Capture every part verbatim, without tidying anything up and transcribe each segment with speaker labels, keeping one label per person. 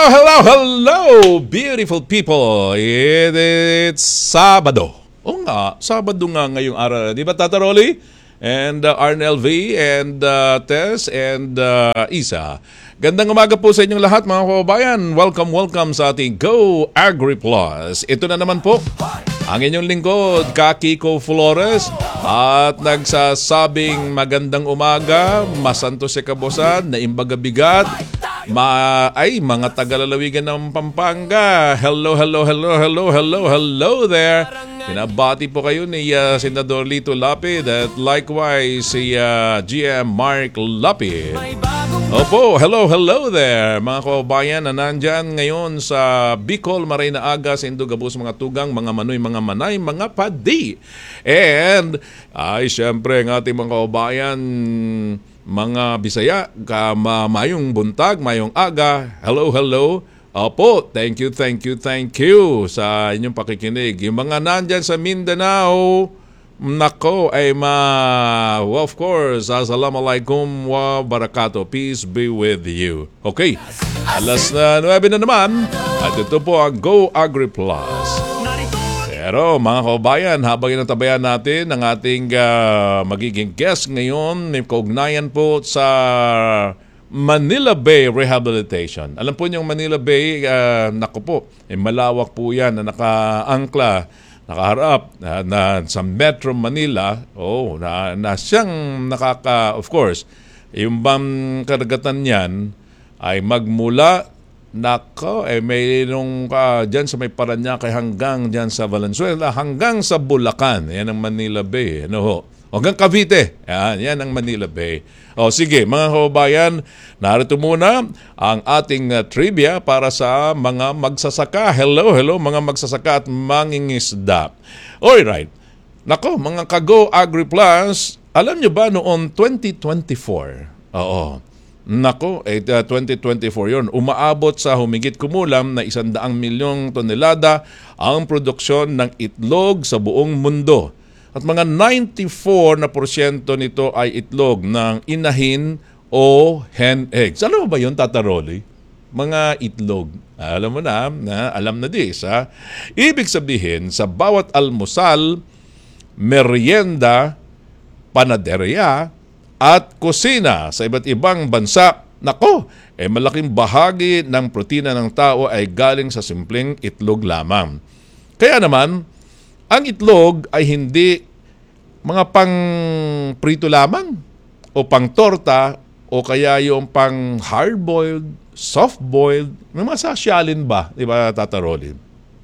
Speaker 1: hello, hello, hello, beautiful people. It, it's Sabado. O nga, Sabado nga ngayong araw. Di ba, Tata Rolly? And uh, Arnel V. and uh, Tess and uh, Isa. Gandang umaga po sa inyong lahat, mga kababayan. Welcome, welcome sa ating Go Agri Plus. Ito na naman po ang inyong lingkod, Kakiko Flores, at nagsasabing magandang umaga, masanto si kabosan, na imbaga bigat, ma ay mga tagalalawigan ng Pampanga. Hello, hello, hello, hello, hello, hello there. Pinabati po kayo ni uh, Senador Lito Lapid at likewise si uh, G M Mark Lapid. Opo, hello, hello there mga kababayan na nandyan ngayon sa Bicol, Marina Aga, Sindo, Gabus, mga tugang, mga manoy, mga manay, mga padi. And ay syempre ng ating mga kababayan, mga Bisaya, ka, ma, mayong buntag, mayong aga. Hello, hello. Opo, thank you, thank you, thank you sa inyong pakikinig. Yung mga nandyan sa Mindanao, nako, ay ma, well, of course, assalamualaikum wa barakatuh. Peace be with you. Okay, alas na nuwebe na naman, at ito po ang Go Agri Plus. Pero mga kababayan, habang inatabayan natin ang ating uh, magiging guest ngayon, may kaugnayan po sa Manila Bay Rehabilitation. Alam po niyo yung Manila Bay, uh, naku po, eh, malawak po yan na nakaangkla, nakaharap na, na sa Metro Manila. Oh, na, na siyang nakaka, of course, yung bang karagatan niyan ay magmula, nako, eh, may nung uh, dyan sa may Paranaque hanggang dyan sa Valenzuela, hanggang sa Bulacan. Yan ang Manila Bay. Ano ho? Hanggang Cavite. Yan, yan ang Manila Bay. O sige, mga kababayan, narito muna ang ating uh, trivia para sa mga magsasaka. Hello, hello, mga magsasaka at mangingisda. Alright. Nako, mga Kago Agri Plus, alam nyo ba noong twenty twenty-four? Oo. Nako, eh, uh, twenty twenty-four yun. Umaabot sa humigit kumulam na isandaang milyong tonelada ang produksyon ng itlog sa buong mundo. At mga ninety-four na porsyento nito ay itlog ng inahin o hen eggs. Alam mo ba yun, Tata Rolly? Mga itlog. Alam mo na, na alam na dis, ha? Ibig sabihin, sa bawat almusal, merienda, panaderia, at kusina sa iba't ibang bansa, nako, eh malaking bahagi ng protina ng tao ay galing sa simpleng itlog lamang. Kaya naman, ang itlog ay hindi mga pang prito lamang o pang torta o kaya yung pang hard-boiled, soft-boiled, may mga sasyalin ba, di ba, Tata Rolly?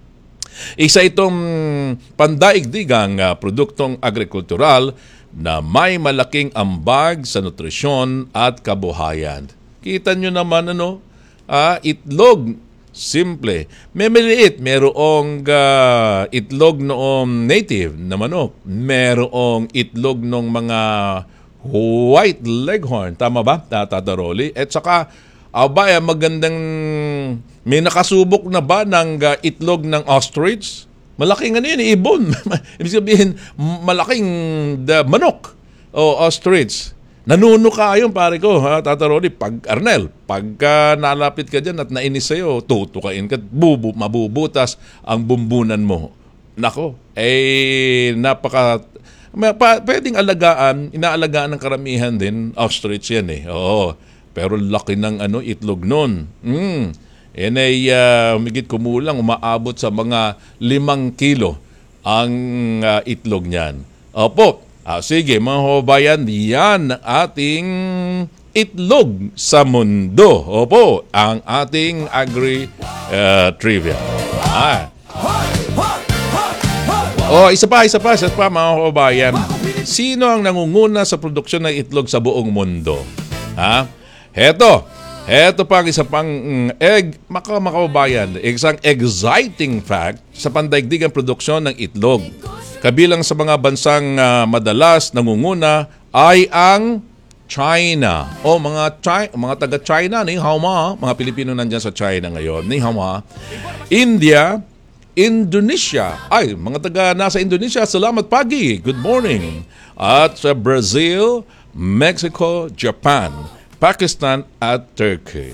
Speaker 1: Isa itong pandaigdigang uh, produktong agrikultural na may malaking ambag sa nutrisyon at kabuhayan. Kita nyo naman, ano, ah, itlog, simple. May maliit, merong uh, itlog noong native na manok. Merong itlog ng mga white leghorn. Tama ba, Tata Rolly? At saka, abay, magandang, may nakasubok na ba ng uh, itlog ng ostrich? Malaking ano yun, ibon. Ibig sabihin, malaking the manok o ostrich. Nanuno ka ayon, pare ko, ha, Tata Rolly, pag Arnel, pagka nalapit ka dyan at nainis sa'yo, tutukain ka, bubu, mabubutas ang bumbunan mo. Nako, eh, napaka, pa, pwedeng alagaan, inaalagaan ng karamihan din, ostrich yan eh. Oo, pero laki ng ano, itlog nun. Hmm. Yan ay uh, humigit kumulang umaabot sa mga limang kilo ang uh, itlog niyan. Opo, ah, sige mga kababayan, yan ating itlog sa mundo. Opo, ang ating agri uh, trivia. Ah. Oh, isa pa, isa pa, isa pa mga kababayan. Sino ang nangunguna sa produksyon ng itlog sa buong mundo? Ha? Heto. Heto pa ang isa pang mm, egg, maka makababayan, isang exciting fact sa pandaigdigang produksyon ng itlog. Kabilang sa mga bansang uh, madalas nangunguna ay ang China. O mga Chi- mga taga-China, ni hao ma, mga Pilipino nandiyan sa China ngayon, ni hao ma. India, Indonesia. Ay, mga taga nasa Indonesia, salamat pagi. Good morning. At sa Brazil, Mexico, Japan, Pakistan at Turkey.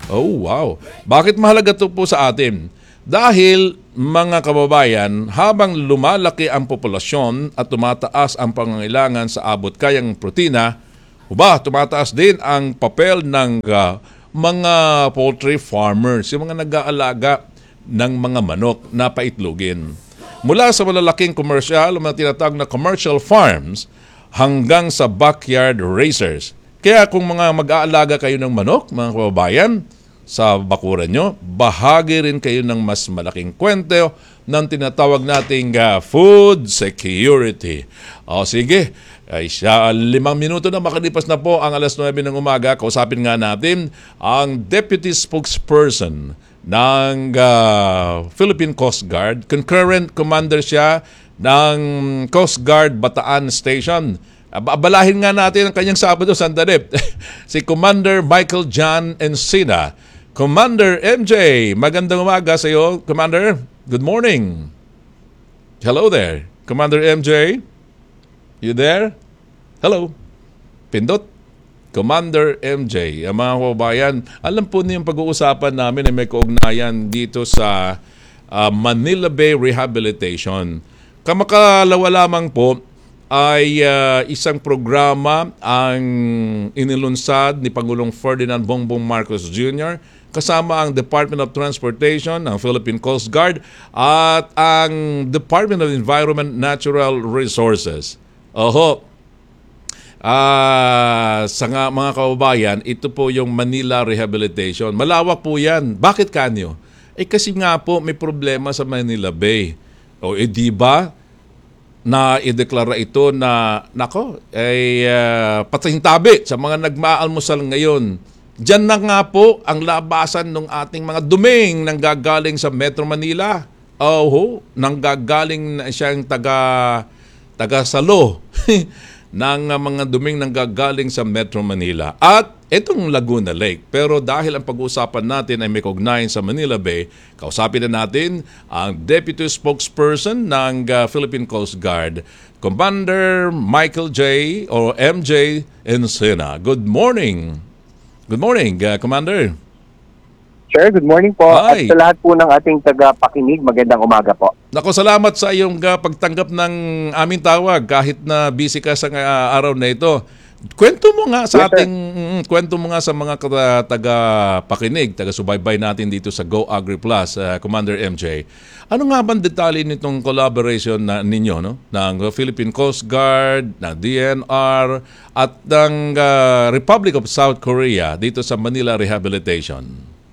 Speaker 1: Oh, wow. Bakit mahalaga ito po sa atin? Dahil, mga kababayan, habang lumalaki ang populasyon at tumataas ang pangangailangan sa abot-kayang protina, ba, tumataas din ang papel ng uh, mga poultry farmers, yung mga nag-aalaga ng mga manok na paitlogin. Mula sa malalaking komersyal, mga tinatawag na commercial farms, hanggang sa backyard raisers. Kaya kung mga mag-aalaga kayo ng manok, mga kababayan, sa bakuran nyo, bahagi rin kayo ng mas malaking kwento ng tinatawag nating uh, food security. O sige, ay siya, limang minuto na makalipas na po ang alas nuwebe ng umaga. Kausapin nga natin ang Deputy Spokesperson ng uh, Philippine Coast Guard. Concurrent Commander siya ng Coast Guard Bataan Station. Abalahin nga natin ang kanyang Sabado, sandali. Si Commander Michael John Encina. Commander M J, magandang umaga sa iyo, Commander. Good morning. Hello there, Commander M J. You there? Hello. Pindot. Commander M J. Ang mga kababayan, alam po niyo yung pag-uusapan namin ay may kaugnayan dito sa uh, Manila Bay Rehabilitation. Kamakalawa lamang po ay uh, isang programa ang inilunsad ni Pangulong Ferdinand Bongbong Marcos Junior kasama ang Department of Transportation, ang Philippine Coast Guard at ang Department of Environment Natural Resources. Oho. Ah, sa nga, mga kababayan, ito po yung Manila Rehabilitation. Malawak po yan. Bakit kanyo? Eh kasi nga po may problema sa Manila Bay. O eh di ba na ideklara ito na nako ay uh, patintabi sa mga nagmaalmusal ngayon. Diyan na nga po ang labasan ng ating mga duming nanggagaling sa Metro Manila. Oh, nanggagaling na siyang taga taga Salo ng uh, mga duming nanggagaling sa Metro Manila. At itong Laguna Lake. Pero dahil ang pag-uusapan natin ay may kaugnayan sa Manila Bay, kausapin na natin ang Deputy Spokesperson ng uh, Philippine Coast Guard, Commander Michael J. o M J Encina. Good morning. Good morning, uh, Commander.
Speaker 2: Sir, good morning po.
Speaker 1: Hi.
Speaker 2: At sa lahat po ng ating tagapakinig, magandang umaga po.
Speaker 1: Nako, salamat sa iyong uh, pagtanggap ng aming tawag kahit na busy ka sa uh, araw na ito. Kwento mo nga sa
Speaker 2: Yes,
Speaker 1: ating mm, kwento mo nga sa mga kata- taga-pakinig, taga-subaybay natin dito sa Go Agri Plus, uh, Commander M J. Ano nga bang detalye nitong collaboration na ninyo, no? Ng Philippine Coast Guard, ng D N R at ng uh, Republic of South Korea dito sa Manila Rehabilitation?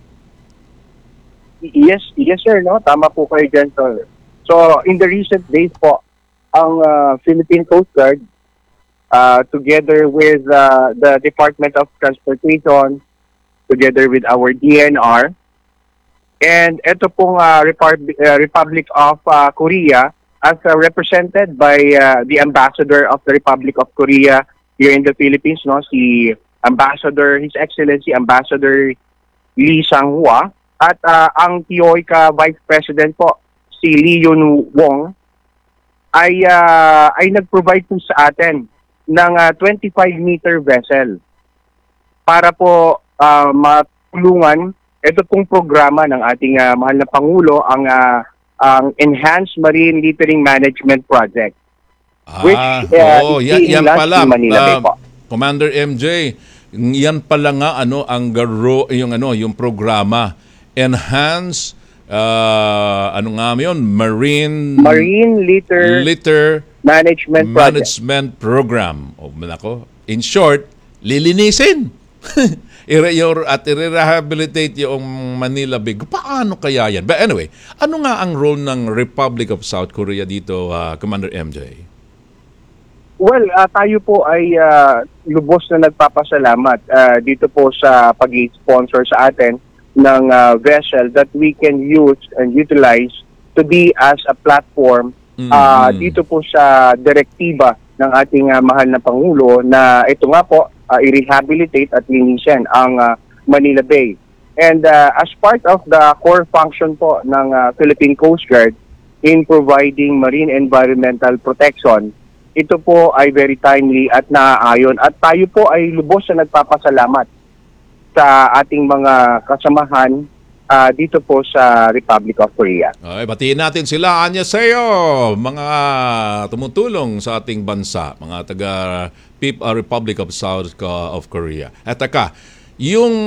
Speaker 2: Yes, yes sir, no? Tama po kayo dyan, sir. So, in the recent days po, ang uh, Philippine Coast Guard, uh, together with uh, the Department of Transportation, together with our D N R, and ito pong uh, Repub- uh, Republic of uh, Korea, as uh, represented by uh, the Ambassador of the Republic of Korea here in the Philippines, no? Si Ambassador, His Excellency Ambassador Lee Sang-hwa, at uh, ang T O I C A Vice President po, si Lee Yun Wong, ay, uh, ay nag-provide po sa atin ng uh, twenty-five meter vessel para po uh, matulungan ito pong programa ng ating uh, mahal na Pangulo, ang, uh, ang Enhanced Marine Littering Management Project.
Speaker 1: Ah,
Speaker 2: which uh,
Speaker 1: oh,
Speaker 2: is
Speaker 1: yan, yan
Speaker 2: in
Speaker 1: pala,
Speaker 2: Manila Bay
Speaker 1: uh,
Speaker 2: po.
Speaker 1: Commander M J, yan pala nga ano ang garo yung ano yung programa Enhance uh, ano nga yun Marine
Speaker 2: Marine Litter,
Speaker 1: Litter
Speaker 2: Management Project.
Speaker 1: Management Program. O nako, in short, lilinisin. I-re- at i-rehabilitate yung Manila Bay. Paano kaya yan? But anyway, ano nga ang role ng Republic of South Korea dito, uh, Commander M J?
Speaker 2: Well, uh, tayo po ay uh, lubos na nagpapasalamat uh, dito po sa pag-sponsor sa atin ng uh, vessel that we can use and utilize to be as a platform uh, mm-hmm. dito po sa direktiba ng ating uh, mahal na Pangulo na ito nga po, uh, i-rehabilitate at linisin ang uh, Manila Bay. And uh, as part of the core function po ng uh, Philippine Coast Guard in providing marine environmental protection, ito po ay very timely at naaayon. At tayo po ay lubos na nagpapasalamat sa ating mga kasamahan ah, dito po sa Republic of Korea.
Speaker 1: Ay, batiin natin sila. Anya sa'yo, mga tumutulong sa ating bansa, mga taga Pip- uh, Republic of South uh, of Korea. At taka, yung